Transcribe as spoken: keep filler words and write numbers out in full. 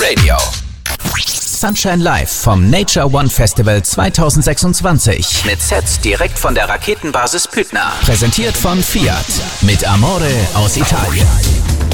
Radio. Sunshine Live vom Nature One Festival zwanzig sechsundzwanzig. Mit Sets direkt von der Raketenbasis Pydna. Präsentiert von Fiat. Mit Amore aus Italien.